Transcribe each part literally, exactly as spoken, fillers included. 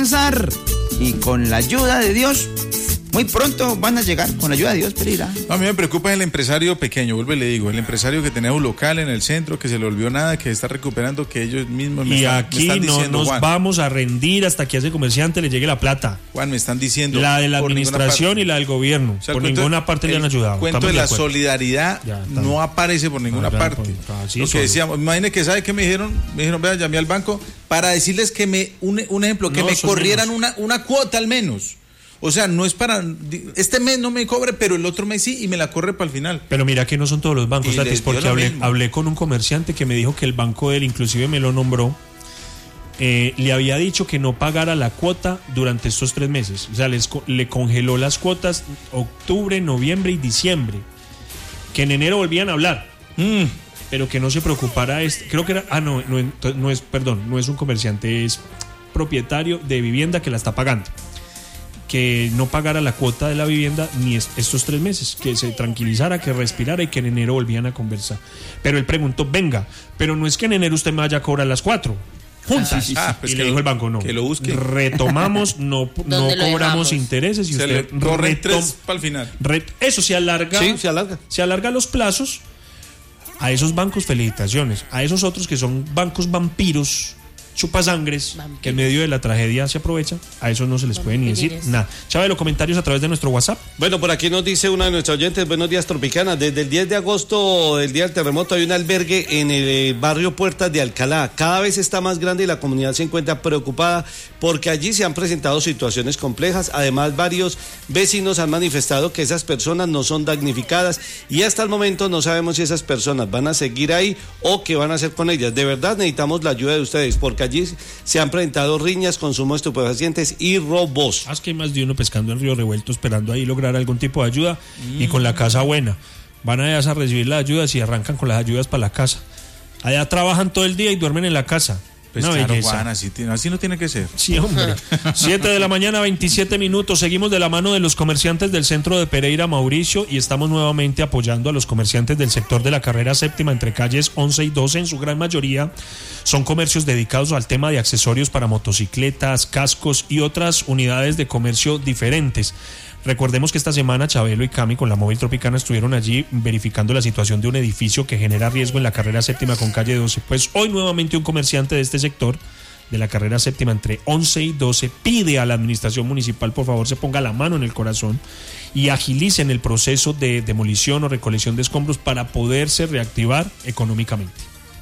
avanzar y con la ayuda de Dios, muy pronto van a llegar con la ayuda de Dios, Pereira. A mí me preocupa el empresario pequeño, vuelvo y le digo, el empresario que tenía un local en el centro, que se le olvidó nada, que está recuperando, que ellos mismos me y están, aquí me están no diciendo, nos Juan, vamos a rendir hasta que a ese comerciante le llegue la plata. Juan, me están diciendo. La de la administración y la del gobierno. O sea, por cuento, ninguna parte le han ayudado. El cuento de la solidaridad ya, no aparece por ninguna no, parte. Por, Lo que solo. decíamos, imagínate que, ¿sabe qué me dijeron? Me dijeron, vea, llamé al banco para decirles que me, un, un ejemplo, que no, me corrieran una, una cuota al menos. O sea, no es para, este mes no me cobre, pero el otro mes sí y me la corre para el final. Pero mira que no son todos los bancos, Tatis, porque hablé, hablé con un comerciante que me dijo que el banco de él, inclusive me lo nombró, eh, le había dicho que no pagara la cuota durante estos tres meses. O sea, les, le congeló las cuotas octubre, noviembre y diciembre. Que en enero volvían a hablar. Mm. Pero que no se preocupara, este, creo que era, ah, no, no, no es, perdón, no es un comerciante, es propietario de vivienda que la está pagando. Que no pagara la cuota de la vivienda ni estos tres meses, que se tranquilizara, que respirara y que en enero volvían a conversar. Pero él preguntó, venga, pero no es que en enero usted me vaya a cobrar las cuatro juntas. Ah, sí, sí, ah, pues y le dijo el banco, no, que lo busque. Retomamos, no, no cobramos intereses y se usted le corre tres para el final. Re, eso se alarga, sí, se alarga. Se alarga los plazos. A esos bancos, felicitaciones. A esos otros que son bancos vampiros, chupasangres, que en medio de la tragedia se aprovechan, a eso no se les puede ni decir nada. Chabelo, comentarios a través de nuestro WhatsApp. Bueno, por aquí nos dice una de nuestras oyentes, buenos días Tropicana, desde el diez de agosto, el día del terremoto, hay un albergue en el barrio Puertas de Alcalá, cada vez está más grande y la comunidad se encuentra preocupada porque allí se han presentado situaciones complejas, además varios vecinos han manifestado que esas personas no son damnificadas y hasta el momento no sabemos si esas personas van a seguir ahí o qué van a hacer con ellas. De verdad necesitamos la ayuda de ustedes porque allí se han presentado riñas, consumo de estupefacientes y robos. Es que hay más de uno pescando en Río Revuelto esperando ahí lograr algún tipo de ayuda mm. y con la casa buena. Van allá a recibir las ayudas y arrancan con las ayudas para la casa. Allá trabajan todo el día y duermen en la casa. Pues Una claro, belleza. Juan, así, así no tiene que ser. Sí, hombre. siete de la mañana, veintisiete minutos. Seguimos de la mano de los comerciantes del centro de Pereira, Mauricio, y estamos nuevamente apoyando a los comerciantes del sector de la carrera séptima entre calles once y doce. En su gran mayoría son comercios dedicados al tema de accesorios para motocicletas, cascos y otras unidades de comercio diferentes. Recordemos que esta semana Chabelo y Cami con la Móvil Tropicana estuvieron allí verificando la situación de un edificio que genera riesgo en la carrera séptima con calle doce. Pues hoy nuevamente un comerciante de este sector de la carrera séptima entre once y doce pide a la administración municipal por favor se ponga la mano en el corazón y agilicen el proceso de demolición o recolección de escombros para poderse reactivar económicamente.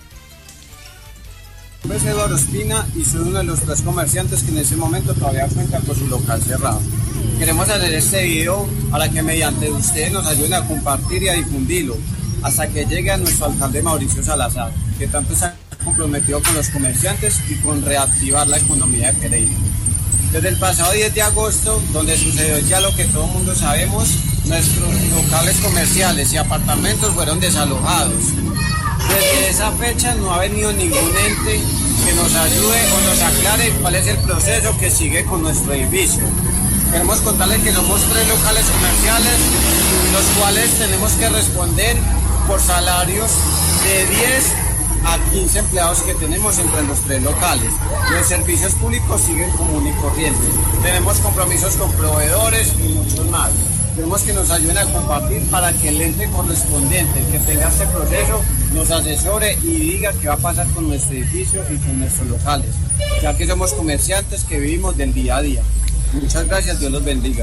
Mi nombre es Eduardo Espina y soy uno de los tres comerciantes que en ese momento todavía cuentan con su local cerrado. Queremos hacer este video para que mediante ustedes nos ayuden a compartir y a difundirlo hasta que llegue a nuestro alcalde Mauricio Salazar, que tanto se ha comprometido con los comerciantes y con reactivar la economía de Pereira. Desde el pasado diez de agosto, donde sucedió ya lo que todo el mundo sabemos, nuestros locales comerciales y apartamentos fueron desalojados. Desde esa fecha no ha venido ningún ente que nos ayude o nos aclare cuál es el proceso que sigue con nuestro edificio. Queremos contarles que somos tres locales comerciales, los cuales tenemos que responder por salarios de diez a quince empleados que tenemos entre los tres locales. Los servicios públicos siguen común y corriente. Tenemos compromisos con proveedores y muchos más. Queremos que nos ayuden a compartir para que el ente correspondiente que tenga este proceso nos asesore y diga qué va a pasar con nuestro edificio y con nuestros locales, ya que somos comerciantes que vivimos del día a día. Muchas gracias, Dios los bendiga.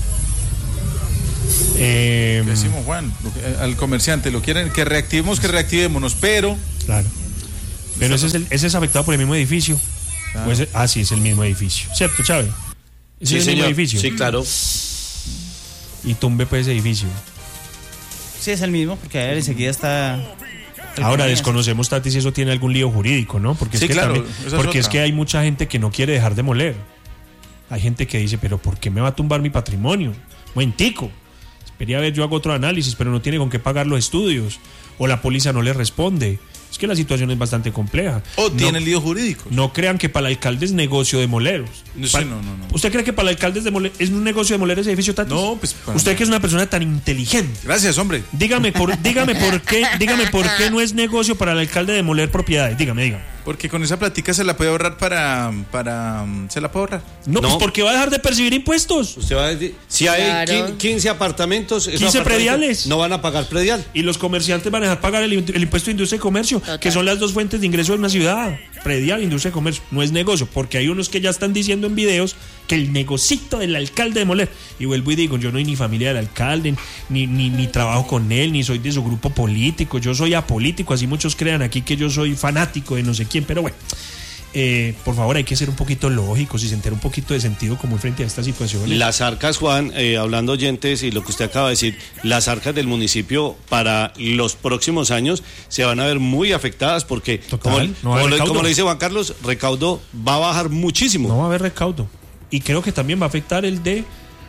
Eh, Decimos, Juan, al comerciante, lo quieren que reactivemos, que reactivémonos, pero... Claro. Pero ese es, el, ese es afectado por el mismo edificio. Claro. Pues, ah, sí, es el mismo edificio. ¿Cierto, Chávez? ¿Es sí, el señor. mismo edificio? Sí, claro. Y tumbe pues ese edificio. Sí, es el mismo, porque enseguida está... Ahora desconocemos, Tati, si eso tiene algún lío jurídico, ¿no? Porque, sí, es, que claro, también, es porque es que hay mucha gente que no quiere dejar de moler. Hay gente que dice, pero ¿por qué me va a tumbar mi patrimonio? Momentico. Esperé a ver, yo hago otro análisis, pero no tiene con qué pagar los estudios. O la póliza no le responde. Es que la situación es bastante compleja. O no, tiene líos jurídicos. No crean que para el alcalde es negocio de moleros. Sí, para, no, no, no. ¿Usted cree que para el alcalde es, de moler, es un negocio de moler ese edificio, Tatis? No, pues... Usted nada. Que es una persona tan inteligente. Gracias, hombre. Dígame por, dígame por qué, dígame por qué no es negocio para el alcalde de moler propiedades. Dígame, dígame. Porque con esa platica se la puede ahorrar para... para ¿Se la puede ahorrar? No, no. Pues porque va a dejar de percibir impuestos. Usted va a decir, si hay claro. quince apartamentos... quince prediales. No van a pagar predial. Y los comerciantes van a dejar pagar el, el impuesto de industria y comercio, Total. que son las dos fuentes de ingreso de una ciudad. Predial, industria y comercio. No es negocio, porque hay unos que ya están diciendo en videos que el negocito del alcalde de Moler. Y vuelvo y digo, yo no soy ni familia del alcalde, ni, ni, ni trabajo con él, ni soy de su grupo político. Yo soy apolítico, así muchos crean aquí que yo soy fanático de no sé quién, pero bueno. Eh, por favor, hay que ser un poquito lógicos y sentir un poquito de sentido común frente a esta situación. Las arcas, Juan, eh, hablando oyentes y lo que usted acaba de decir, las arcas del municipio para los próximos años se van a ver muy afectadas porque, Total, como, no como, lo, como le dice Juan Carlos, recaudo va a bajar muchísimo. No va a haber recaudo. Y creo que también va a afectar el de,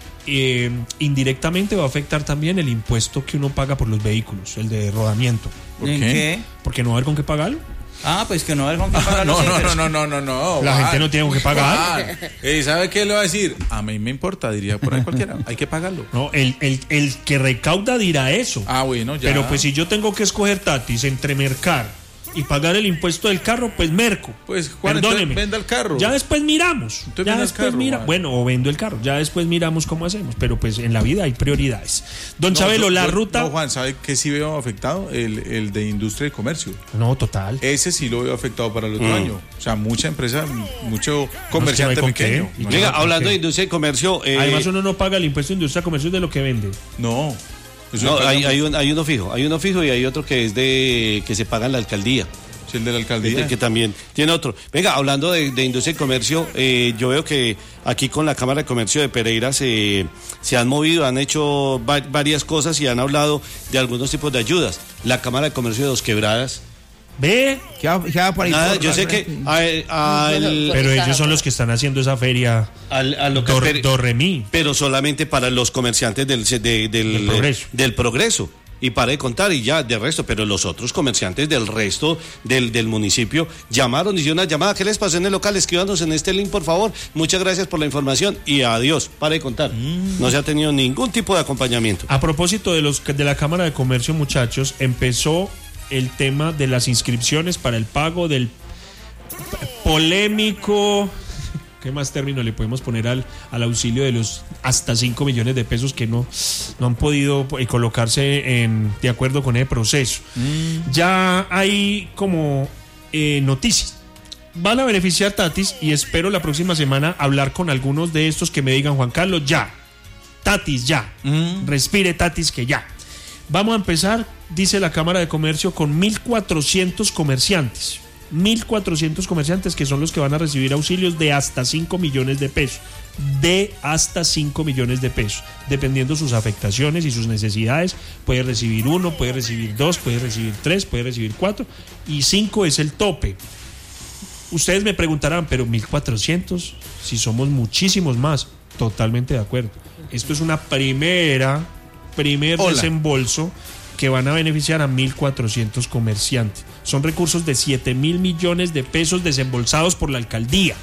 eh, indirectamente va a afectar también el impuesto que uno paga por los vehículos, el de rodamiento. ¿Por qué? qué? Porque no va a haber con qué pagarlo. Ah, pues que no va a haber con qué pagarlo. No, no, no, no, no, no, no. La gente no tiene con qué pagar. ¿Y sabe qué le va a decir? A mí me importa, diría por ahí cualquiera. Hay que pagarlo. No, el, el, el que recauda dirá eso. Ah, bueno, ya. Pero pues si yo tengo que escoger, Tatis, entre mercar y pagar el impuesto del carro, pues merco. Pues Juan, perdóneme. Venda el carro. Ya después miramos. Entonces ya después carro, mira, bueno, o vendo el carro. Ya después miramos cómo hacemos. Pero pues en la vida hay prioridades. Don no, Chabelo, yo, la yo, ruta. No, Juan, ¿sabe qué sí veo afectado? El, el de industria y comercio. No, total. Ese sí lo veo afectado para el otro mm. año. O sea, mucha empresa, mucho comerciante no, es que no pequeño. No, Venga, hablando de industria y comercio. Eh, Además, uno no paga el impuesto de industria y comercio de lo que vende. No. No, hay, hay, un, hay uno fijo. Hay uno fijo y hay otro que es de que se paga en la alcaldía. El de la alcaldía. Este que también tiene otro. Venga, hablando de, de industria y comercio, eh, yo veo que aquí con la Cámara de Comercio de Pereira se, se han movido, han hecho va, varias cosas y han hablado de algunos tipos de ayudas. La Cámara de Comercio de Dos Quebradas. ¿Ve? ¿Qué va, qué va por ahí? Nada, por, yo sé que... Al, al, pero ellos son los que están haciendo esa feria al, a lo que do, per, do Remí. Pero solamente para los comerciantes del, de, del, del progreso. Del progreso. Y para de contar y ya de resto, pero los otros comerciantes del resto del, del municipio llamaron, hicieron una llamada. ¿Qué les pasó en el local? Escríbanos en este link, por favor. Muchas gracias por la información y adiós. Para de contar. Mm. No se ha tenido ningún tipo de acompañamiento. A propósito de los de la Cámara de Comercio, muchachos, empezó el tema de las inscripciones para el pago del polémico... ¿Qué más término le podemos poner al, al auxilio de los hasta cinco millones de pesos que no, no han podido colocarse en, de acuerdo con el proceso? Mm. Ya hay como eh, noticias. Van a beneficiar Tatis y espero la próxima semana hablar con algunos de estos que me digan, Juan Carlos, ya. Tatis, ya. Mm. Respire, Tatis, que ya. Vamos a empezar, dice la Cámara de Comercio, con mil cuatrocientos comerciantes. mil cuatrocientos comerciantes que son los que van a recibir auxilios de hasta cinco millones de pesos. De hasta cinco millones de pesos. Dependiendo sus afectaciones y sus necesidades, puede recibir uno, puede recibir dos, puede recibir tres, puede recibir cuatro. Y cinco es el tope. Ustedes me preguntarán, pero mil cuatrocientos, si somos muchísimos más. Totalmente de acuerdo. Esto es una primera, primer Hola. desembolso que van a beneficiar a mil cuatrocientos comerciantes. Son recursos de siete mil millones de pesos desembolsados por la alcaldía.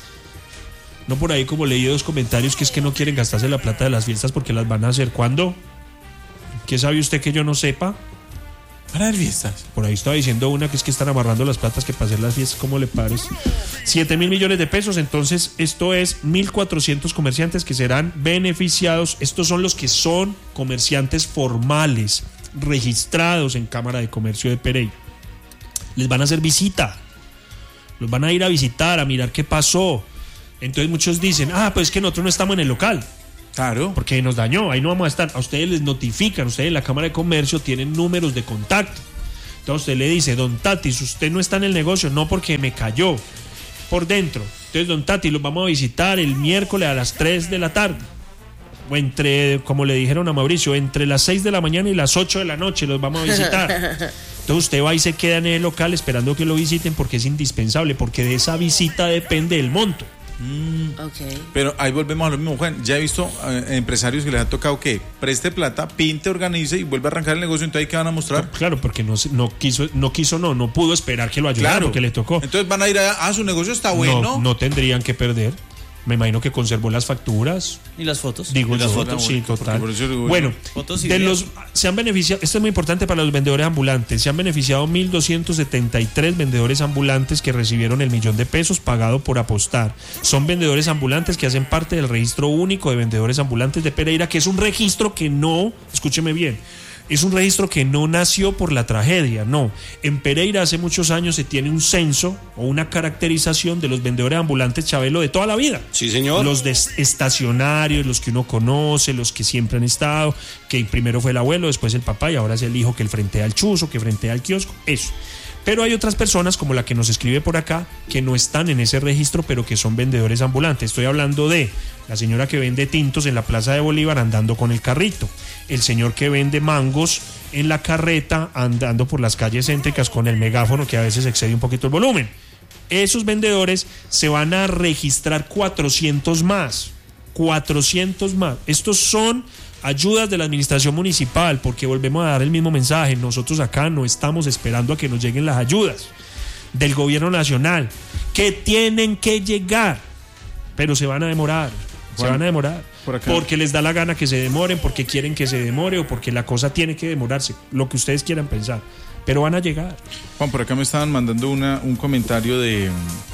No por ahí como leí dos comentarios que es que no quieren gastarse la plata de las fiestas porque las van a hacer. ¿Cuándo? ¿Qué sabe usted que yo no sepa? Para las fiestas. Por ahí estaba diciendo una que es que están amarrando las platas que para hacer las fiestas. ¿Cómo le parece? siete mil millones de pesos. Entonces esto es mil cuatrocientos comerciantes que serán beneficiados. Estos son los que son comerciantes formales, registrados en Cámara de Comercio de Pereira. Les van a hacer visita, los van a ir a visitar, a mirar qué pasó. Entonces muchos dicen, ah, pues es que nosotros no estamos en el local. Claro. Porque nos dañó, ahí no vamos a estar. A ustedes les notifican, ustedes en la Cámara de Comercio tienen números de contacto. Entonces usted le dice, don Tatis, usted no está en el negocio, no porque me cayó por dentro. Entonces, don Tatis, los vamos a visitar el miércoles a las tres de la tarde. O entre, como le dijeron a Mauricio, entre las seis de la mañana y las ocho de la noche los vamos a visitar. Entonces usted va y se queda en el local esperando que lo visiten porque es indispensable, porque de esa visita depende el monto. Mm. Okay. Pero ahí volvemos a lo mismo, Juan. Ya he visto eh, empresarios que les ha tocado que preste plata, pinte, organice y vuelve a arrancar el negocio. Entonces, ¿qué van a mostrar? No, claro, porque no, no quiso, no quiso, no, no pudo esperar que lo ayudaran, claro, porque le tocó. Entonces van a ir a, ah, su negocio está bueno. No, no tendrían que perder. Me imagino que conservó las facturas. ¿Y las fotos? Digo ¿Y las yo, fotos? sí, total. Digo, bueno, fotos y de videos. los, se han beneficiado, esto es muy importante para los vendedores ambulantes, se han beneficiado mil doscientos setenta y tres vendedores ambulantes que recibieron el millón de pesos pagado por apostar. Son vendedores ambulantes que hacen parte del registro único de vendedores ambulantes de Pereira, que es un registro que no, escúcheme bien, es un registro que no nació por la tragedia, no. En Pereira hace muchos años se tiene un censo o una caracterización de los vendedores ambulantes, Chabelo, de toda la vida. Sí, señor. Los de estacionarios, los que uno conoce, los que siempre han estado, que primero fue el abuelo, después el papá y ahora es el hijo que frentea al chuzo, que frentea al kiosco, eso. Pero hay otras personas, como la que nos escribe por acá, que no están en ese registro, pero que son vendedores ambulantes. Estoy hablando de la señora que vende tintos en la Plaza de Bolívar andando con el carrito, el señor que vende mangos en la carreta andando por las calles céntricas con el megáfono que a veces excede un poquito el volumen. Esos vendedores se van a registrar cuatrocientos más, cuatrocientos más. Estos son ayudas de la administración municipal, porque volvemos a dar el mismo mensaje. Nosotros acá no estamos esperando a que nos lleguen las ayudas del gobierno nacional, que tienen que llegar, pero se van a demorar, Juan, se van a demorar, por porque les da la gana que se demoren, porque quieren que se demore o porque la cosa tiene que demorarse, lo que ustedes quieran pensar, pero van a llegar. Juan, por acá me estaban mandando una, un comentario de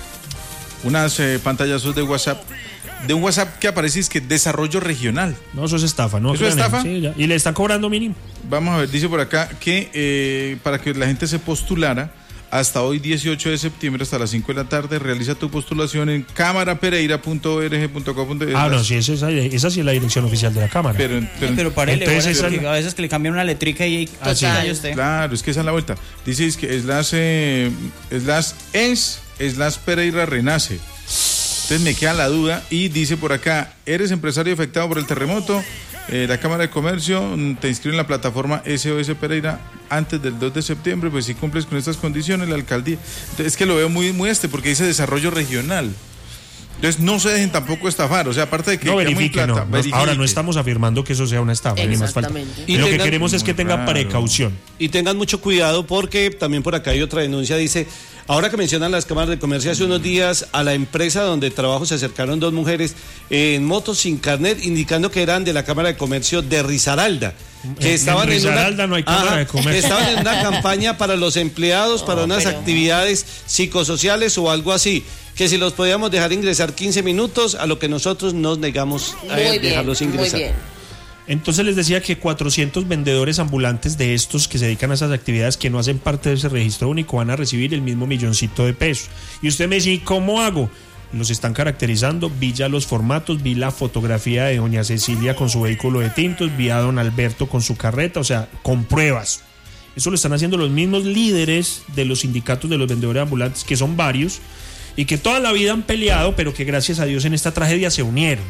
um, unas eh, pantallazos de WhatsApp, de un WhatsApp que aparece es que desarrollo regional. No, eso es estafa, ¿no? ¿Eso es estafa? Sí, ya. Y le están cobrando mínimo. Vamos a ver, dice por acá que eh, para que la gente se postulara, hasta hoy dieciocho de septiembre, hasta las cinco de la tarde, realiza tu postulación en cámara pereira punto org punto co punto es. Ah, no, sí, esa, esa, esa sí es la dirección oficial de la Cámara. Pero, pero, sí, pero parele, entonces bueno, esa... que a veces que le cambian una letrica y ah, sí. usted. Claro, es que esa es la vuelta. Dice es que es las, eh, es las es, es las Pereira Renace. Entonces me queda la duda y dice por acá, ¿eres empresario afectado por el terremoto? Eh, la Cámara de Comercio te inscribe en la plataforma S O S Pereira antes del dos de septiembre, pues si cumples con estas condiciones, la alcaldía. Entonces, es que lo veo muy, muy este, porque dice desarrollo regional. Entonces no se dejen tampoco estafar, o sea, aparte de que no verifiquen, plata, no, verifique. Ahora no estamos afirmando que eso sea una estafa, ni más falta. Y lo tengan, que queremos es que tengan precaución. Y tengan mucho cuidado porque también por acá hay otra denuncia, dice, ahora que mencionan las cámaras de comercio, hace unos días a la empresa donde trabajo se acercaron dos mujeres en motos sin carnet, indicando que eran de la Cámara de Comercio de Risaralda. Que en, estaban en Risaralda en una, no hay cámara ajá, de comercio. que estaban en una campaña para los empleados, para no, unas pero... actividades psicosociales o algo así, que si los podíamos dejar ingresar quince minutos, a lo que nosotros nos negamos a muy dejarlos bien, ingresar. Muy bien. Entonces les decía que cuatrocientos vendedores ambulantes de estos que se dedican a esas actividades que no hacen parte de ese registro único van a recibir el mismo milloncito de pesos. Y usted me dice, ¿cómo hago? Los están caracterizando, vi ya los formatos, vi la fotografía de doña Cecilia con su vehículo de tintos, vi a don Alberto con su carreta, o sea, con pruebas. Eso lo están haciendo los mismos líderes de los sindicatos de los vendedores ambulantes, que son varios, y que toda la vida han peleado, pero que gracias a Dios en esta tragedia se unieron.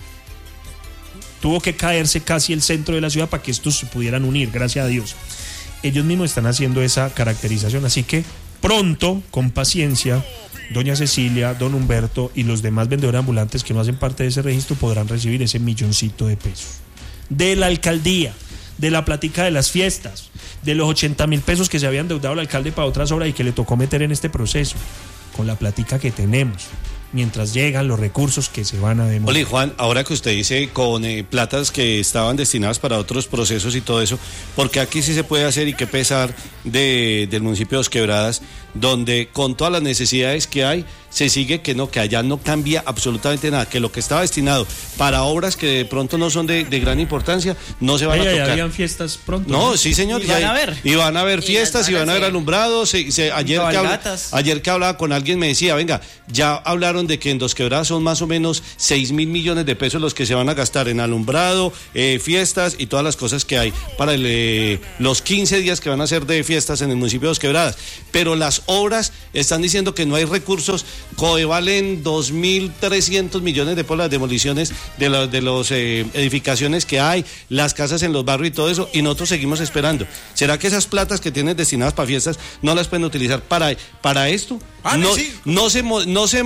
Tuvo que caerse casi el centro de la ciudad para que estos se pudieran unir, gracias a Dios. Ellos mismos están haciendo esa caracterización, así que pronto, con paciencia, doña Cecilia, don Humberto y los demás vendedores ambulantes que no hacen parte de ese registro podrán recibir ese milloncito de pesos. De la alcaldía, de la plática de las fiestas, de los ochenta mil pesos que se habían endeudado el alcalde para otras obras y que le tocó meter en este proceso, con la plática que tenemos, mientras llegan los recursos que se van a demorar. Oli, Juan, ahora que usted dice con eh, platas que estaban destinadas para otros procesos y todo eso, porque aquí sí se puede hacer y qué pesar de, del municipio de Dos Quebradas, donde con todas las necesidades que hay, se sigue que no, que allá no cambia absolutamente nada, que lo que estaba destinado para obras que de pronto no son de, de gran importancia, no se van Oye, a tocar. ¿Ya habían fiestas pronto? No, ¿no? Sí, señor. Y van a ver. Y van a haber fiestas, y van a ver alumbrados. Se, se, ayer, que habla, ayer que hablaba con alguien me decía, venga, ya hablaron de que en Dos Quebradas son más o menos seis mil millones de pesos los que se van a gastar en alumbrado, eh, fiestas y todas las cosas que hay para el, eh, los quince días que van a ser de fiestas en el municipio de Dos Quebradas. Pero las obras están diciendo que no hay recursos. Coevalen dos mil trescientos millones de por las demoliciones de las de los eh, edificaciones que hay, las casas en los barrios y todo eso, y nosotros seguimos esperando. ¿Será que esas platas que tienen destinadas para fiestas no las pueden utilizar para, para esto? Ah, no, sí. no se no se no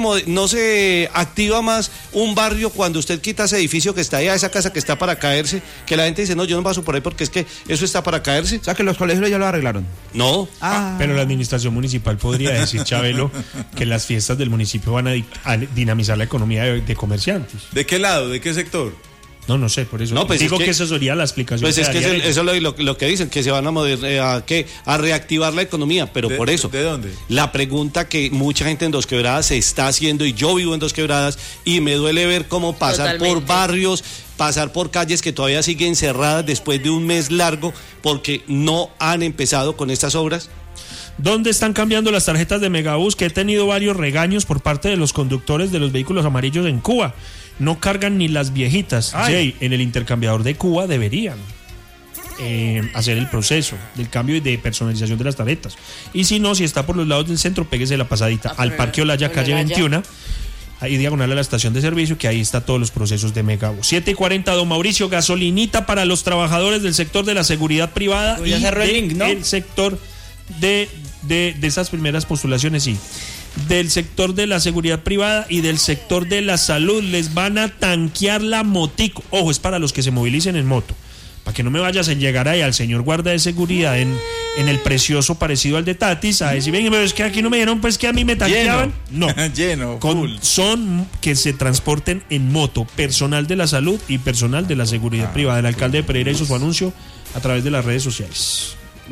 no se activa más un barrio cuando usted quita ese edificio que está ahí, a esa casa que está para caerse, que la gente dice, no, yo no paso por ahí porque es que eso está para caerse? O sea, que los colegios ya lo arreglaron. No. Ah. Pero la administración municipal podría decir, Chabelo, que las fiestas del municipio van a, di- a dinamizar la economía de, de comerciantes. ¿De qué lado? ¿De qué sector? No, no sé, por eso No, pues digo es que- que, esa sería la explicación. Pues es que darían es el- ellos. eso es lo, lo- lo que dicen, que se van a, moder- eh, a, ¿qué? a reactivar la economía, pero ¿De- por eso. de dónde? La pregunta que mucha gente en Dos Quebradas se está haciendo, y yo vivo en Dos Quebradas, y me duele ver cómo pasar por Totalmente. barrios, pasar por calles que todavía siguen cerradas después de un mes largo, porque no han empezado con estas obras. ¿Dónde están cambiando las tarjetas de Megabús? Que he tenido varios regaños por parte de los conductores de los vehículos amarillos en Cuba. No cargan ni las viejitas. Ay. Jay, en el intercambiador de Cuba deberían eh, hacer el proceso del cambio y de personalización de las tarjetas. Y si no, si está por los lados del centro, péguese la pasadita Ah, al pero Parque Olaya, no, calle Olaya. veintiuno. Ahí diagonal a la estación de servicio, que ahí está todos los procesos de Megabús. siete y cuarenta, don Mauricio, gasolinita para los trabajadores del sector de la seguridad privada Pues ya y cerró el de link, ¿no? el sector de, de, de esas primeras postulaciones, sí. Del sector de la seguridad privada y del sector de la salud. Les van a tanquear la motico. Ojo, es para los que se movilicen en moto. Para que no me vayas a llegar ahí al señor guarda de seguridad en, en el precioso parecido al de Tatis a decir, ven, pero es que aquí no me dijeron pues que a mí me tanqueaban. No. Lleno, Con- full. son que se transporten en moto, personal de la salud y personal de la seguridad privada. El alcalde de Pereira hizo su anuncio a través de las redes sociales.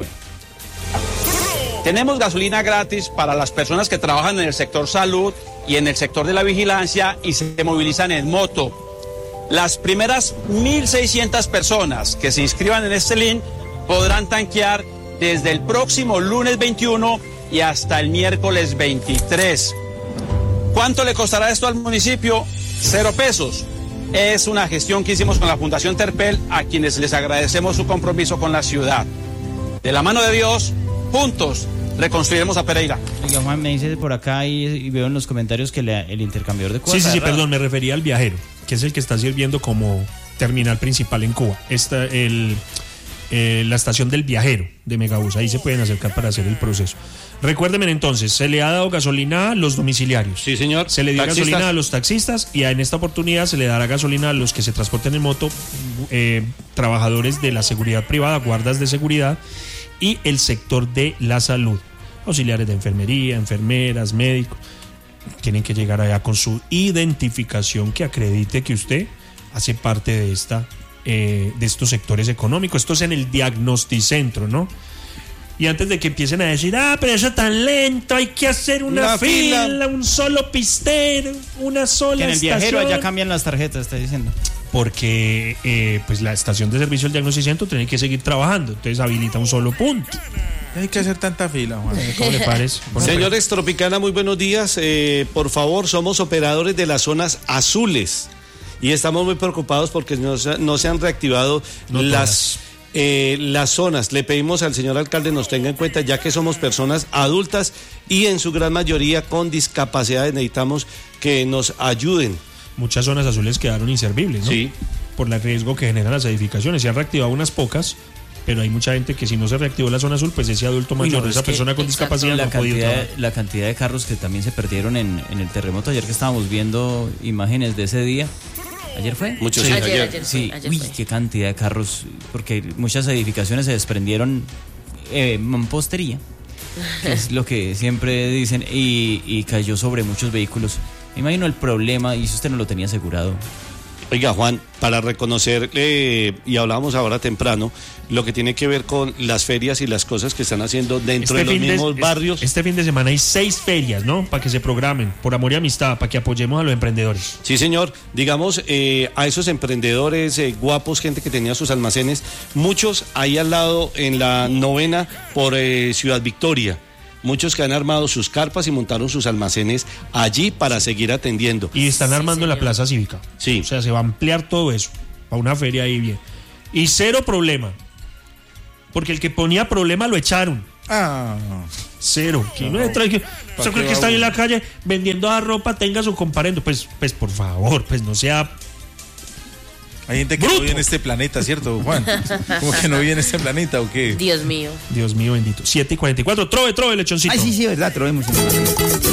Tenemos gasolina gratis para las personas que trabajan en el sector salud y en el sector de la vigilancia y se movilizan en moto. Las primeras mil seiscientas personas que se inscriban en este link podrán tanquear desde el próximo lunes veintiuno y hasta el miércoles veintitrés. ¿Cuánto le costará esto al municipio? Cero pesos. Es una gestión que hicimos con la Fundación Terpel, a quienes les agradecemos su compromiso con la ciudad. De la mano de Dios, juntos reconstruiremos a Pereira. Oiga, Juan, me dice por acá y, y veo en los comentarios que la- el intercambiador de Cuba Sí, sí, está sí, cerrado. perdón, me refería al viajero, que es el que está sirviendo como terminal principal en Cuba. Esta, el, eh, la estación del viajero de Megabús, ahí se pueden acercar para hacer el proceso. Recuérdenme entonces, se le ha dado gasolina a los domiciliarios. Sí, señor. Se le dio Taxistas. gasolina a los taxistas y en esta oportunidad se le dará gasolina a los que se transporten en moto, eh, trabajadores de la seguridad privada, guardas de seguridad y el sector de la salud, auxiliares de enfermería, enfermeras, médicos. Tienen que llegar allá con su identificación que acredite que usted hace parte de esta eh, de estos sectores económicos. Esto es en el diagnosticentro, ¿no? Y antes de que empiecen a decir, ah, pero eso tan lento, hay que hacer una, Una fila, fila. un solo pistero, una sola Que en el estación. viajero allá cambian las tarjetas, está diciendo. Porque eh, pues la estación de servicio del diagnosticentro tiene que seguir trabajando, entonces habilita un solo punto. Hay que hacer tanta fila, Juan. ¿Cómo le parece? Bueno, Señores Tropicana, muy buenos días. Eh, por favor, somos operadores de las zonas azules y estamos muy preocupados porque no se, no se han reactivado No las, eh, las zonas. Le pedimos al señor alcalde nos tenga en cuenta, ya que somos personas adultas y en su gran mayoría con discapacidades, necesitamos que nos ayuden. muchas zonas azules quedaron inservibles, ¿no? Sí. Por el riesgo que generan las edificaciones. Se han reactivado unas pocas, pero hay mucha gente que si no se reactivó la zona azul, pues ese adulto Uy, mayor, no, esa es que- persona con exacto, discapacidad La no ha podido cantidad, trabajar. la cantidad de carros que también se perdieron en, en el terremoto. Ayer que estábamos viendo imágenes de ese día. ¿Ayer fue? Muchos Sí, sí, ayer, ayer. ayer. Sí, ayer uy, fue. qué cantidad de carros, porque muchas edificaciones se desprendieron eh, mampostería, que es lo que siempre dicen, y, y cayó sobre muchos vehículos. Me imagino el problema, y si usted no lo tenía asegurado. Oiga, Juan, para reconocer, eh, y hablábamos ahora temprano, lo que tiene que ver con las ferias y las cosas que están haciendo dentro de los mismos es- barrios. Este fin de semana hay seis ferias, ¿no? Para que se programen, por amor y amistad, para que apoyemos a los emprendedores. Sí, señor. Digamos, eh, a esos emprendedores eh, guapos, gente que tenía sus almacenes, muchos ahí al lado en la novena por eh, Ciudad Victoria. Muchos que han armado sus carpas y montaron sus almacenes allí para seguir atendiendo. Y están Sí, armando en la señor. Plaza Cívica. Sí. O sea, se va a ampliar todo eso para una feria ahí bien. Y cero problema. Porque el que ponía problema lo echaron. Ah, Cero. Que no, trae que, ¿Para ¿usted qué cree que va está ahí en uno? la calle vendiendo a ropa, tenga su comparendo? Pues, pues por favor, pues no sea. hay gente que Bruto. no vive en este planeta, ¿cierto, Juan? ¿Cómo que no vive en este planeta o qué? Dios mío. Dios mío bendito. siete y cuarenta y cuatro. Trove, trove, lechoncito. Ay, sí, sí, verdad, trovemos.